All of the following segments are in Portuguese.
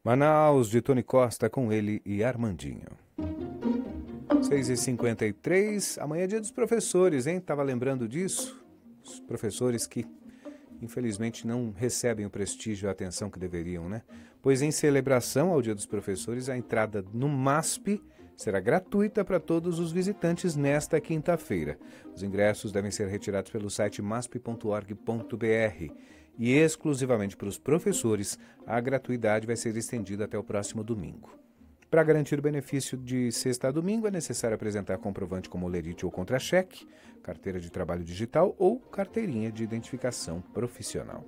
Manaus, de Tony Costa, com ele e Armandinho. 6h53, amanhã é dia dos professores, hein? Tava lembrando disso? Os professores que, infelizmente, não recebem o prestígio e a atenção que deveriam, né? Pois em celebração ao dia dos professores, a entrada no MASP será gratuita para todos os visitantes nesta quinta-feira. Os ingressos devem ser retirados pelo site masp.org.br e exclusivamente para os professores, a gratuidade vai ser estendida até o próximo domingo. Para garantir o benefício de sexta a domingo, é necessário apresentar comprovante como lerite ou contra-cheque, carteira de trabalho digital ou carteirinha de identificação profissional.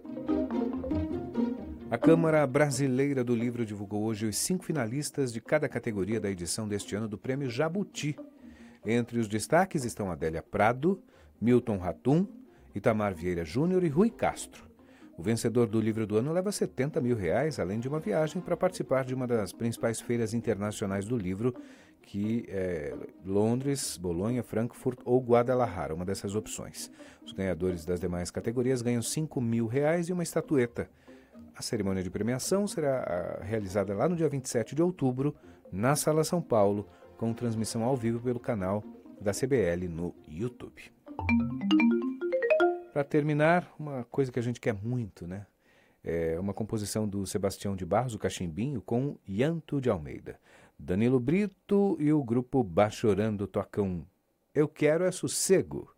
A Câmara Brasileira do Livro divulgou hoje os 5 finalistas de cada categoria da edição deste ano do Prêmio Jabuti. Entre os destaques estão Adélia Prado, Milton Ratum, Itamar Vieira Júnior e Rui Castro. O vencedor do livro do ano leva R$70 mil, além de uma viagem para participar de uma das principais feiras internacionais do livro, que é Londres, Bolonha, Frankfurt ou Guadalajara, uma dessas opções. Os ganhadores das demais categorias ganham R$5 mil e uma estatueta. A cerimônia de premiação será realizada lá no dia 27 de outubro, na Sala São Paulo, com transmissão ao vivo pelo canal da CBL no YouTube. Para terminar, uma coisa que a gente quer muito, né? É uma composição do Sebastião de Barros, o Cachimbinho, com Yanto de Almeida. Danilo Brito e o grupo Bachorando tocam Eu Quero é Sossego.